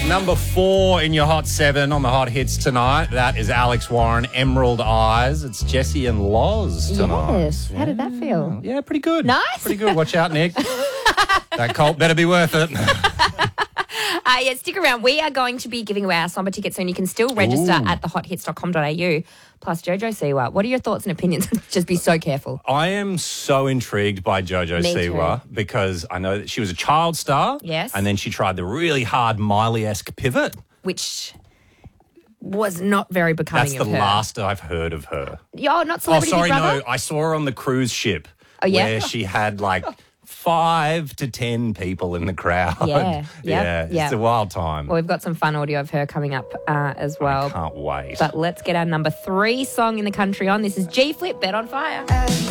Number 4 in your Hot 7 on the Hot Hits tonight. That is Alex Warren, Emerald Eyes. It's Jesse and Loz tonight. Yes. How did that feel? Yeah, pretty good. Nice. Pretty good. Watch out, Nick. That Colt better be worth it. Yeah, stick around. We are going to be giving away our Samba tickets, and you can still register at thehothits.com.au. Plus, Jojo Siwa. What are your thoughts and opinions? Just be so careful. I am so intrigued by Jojo Me Siwa too. because I know that she was a child star. Yes. And then she tried the really hard Miley-esque pivot. Which was not very becoming That's of the her. last I've heard of her. Oh, not Oh, Celebrity sorry, Big Brother? no. I saw her on the cruise ship. Oh, yeah? Where she had like 5 to 10 people in the crowd. Yeah, yeah. yeah. It's a wild time. Well, we've got some fun audio of her coming up as well. Can't wait. But let's get our number 3 song in the country on. This is G Flip, Bet on Fire.